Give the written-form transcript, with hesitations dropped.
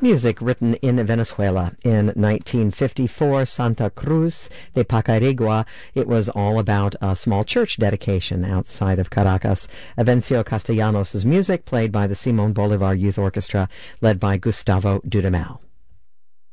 Music written in Venezuela in 1954, Santa Cruz de Pacarigua. It was all about a small church dedication outside of Caracas. Avencio Castellanos' music, played by the Simon Bolivar Youth Orchestra, led by Gustavo Dudamel.